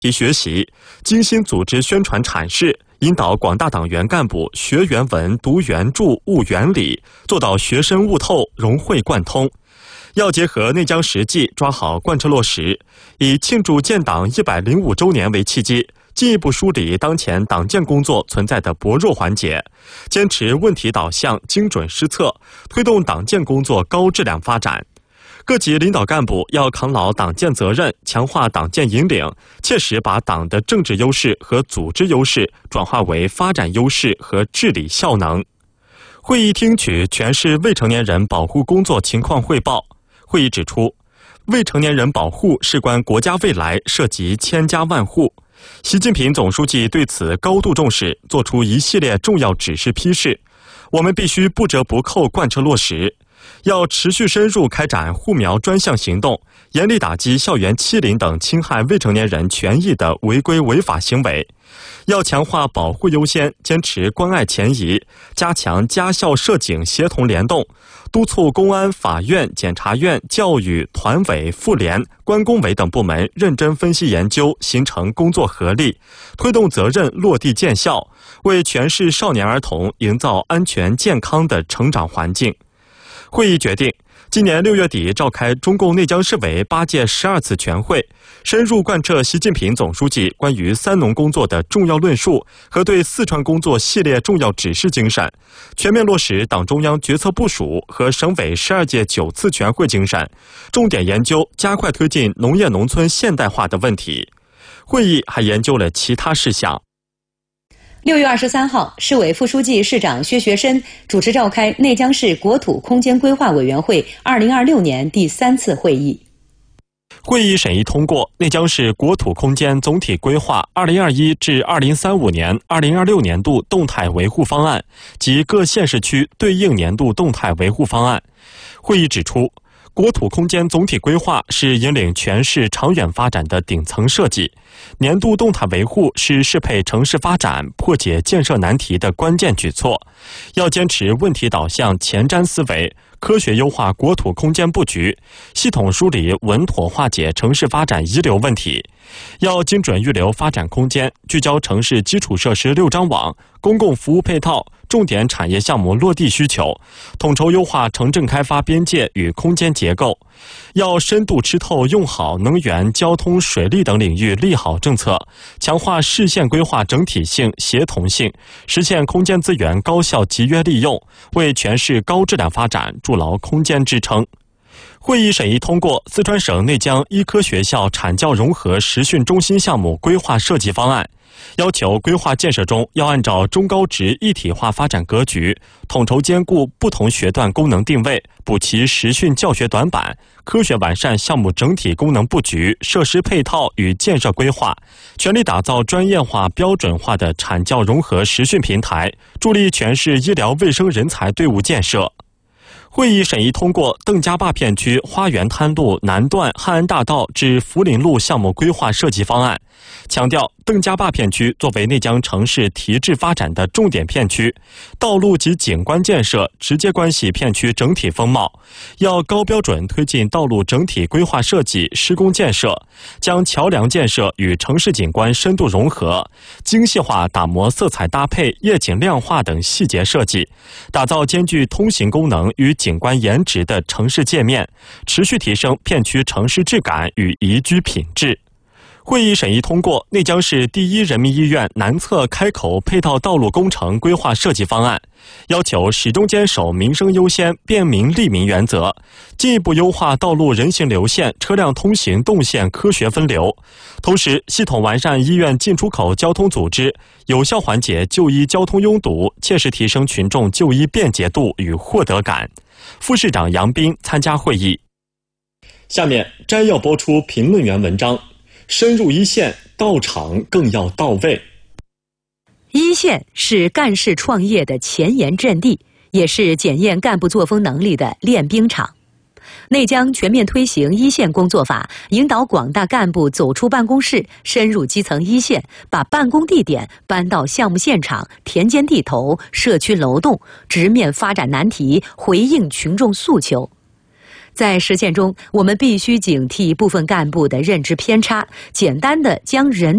题学习，精心组织宣传阐释，引导广大党员干部学原文、读原著、悟原理，做到学深悟透、融会贯通。要结合内江实际，抓好贯彻落实，以庆祝建党105周年为契机，进一步梳理当前党建工作存在的薄弱环节，坚持问题导向、精准施策，推动党建工作高质量发展。各级领导干部要扛牢党建责任，强化党建引领，切实把党的政治优势和组织优势转化为发展优势和治理效能。会议听取全市未成年人保护工作情况汇报。会议指出，未成年人保护事关国家未来，涉及千家万户。习近平总书记对此高度重视，作出一系列重要指示批示，我们必须不折不扣贯彻落实。要持续深入开展护苗专项行动，严厉打击校园欺凌等侵害未成年人权益的违规违法行为。要强化保护优先，坚持关爱前移，加强家校社警协同联动，督促公安、法院、检察院、教育、团委、妇联、关工委等部门认真分析研究，形成工作合力，推动责任落地见效，为全市少年儿童营造安全健康的成长环境。会议决定，今年6月底召开中共内江市委8届12次全会，深入贯彻习近平总书记关于三农工作的重要论述和对四川工作系列重要指示精神，全面落实党中央决策部署和省委12届9次全会精神，重点研究加快推进农业农村现代化的问题。会议还研究了其他事项。 6月23号，市委副书记、市长薛学申主持召开内江市国土空间规划委员会2026年第3次会议。 会议审议通过内江市国土空间总体规划2021至2035年、2026年度动态维护方案及各县市区对应年度动态维护方案。会议指出，国土空间总体规划是引领全市长远发展的顶层设计，年度动态维护是适配城市发展、破解建设难题的关键举措。要坚持问题导向、前瞻思维，科学优化国土空间布局，系统梳理、稳妥化解城市发展遗留问题。要精准预留发展空间，聚焦城市基础设施6张网、公共服务配套、重点产业项目落地需求，统筹优化城镇开发边界与空间结构。要深度吃透用好能源、交通、水利等领域利好政策，强化市县规划整体性、协同性，实现空间资源高效集约利用，为全市高质量发展筑牢空间支撑。会议审议通过四川省内江医科学校产教融合实训中心项目规划设计方案，要求规划建设中要按照中高职一体化发展格局，统筹兼顾不同学段功能定位，补齐实训教学短板，科学完善项目整体功能布局、设施配套与建设规划，全力打造专业化、标准化的产教融合实训平台，助力全市医疗卫生人才队伍建设。会议审议通过邓家坝片区花园滩路南段汉安大道至福林路项目规划设计方案，强调邓家坝片区作为内江城市提质发展的重点片区，道路及景观建设直接关系片区整体风貌，要高标准推进道路整体规划设计、施工建设，将桥梁建设与城市景观深度融合，精细化打磨色彩搭配、夜景亮化等细节设计，打造兼具通行功能与景观颜值的城市界面，持续提升片区城市质感与宜居品质。会议审议通过内江市第一人民医院南侧开口配套道路工程规划设计方案，要求始终坚守民生优先、便民利民原则，进一步优化道路人行流线、车辆通行动线科学分流，同时系统完善医院进出口交通组织，有效缓解就医交通拥堵，切实提升群众就医便捷度与获得感。副市长杨斌参加会议。下面摘要播出评论员文章：深入一线，到场更要到位。 一线是干事创业的前沿阵地，也是检验干部作风能力的练兵场。内江全面推行一线工作法，引导广大干部走出办公室，深入基层一线，把办公地点搬到项目现场、田间地头、社区楼栋，直面发展难题，回应群众诉求。 在实践中，我们必须警惕部分干部的认知偏差，简单的将人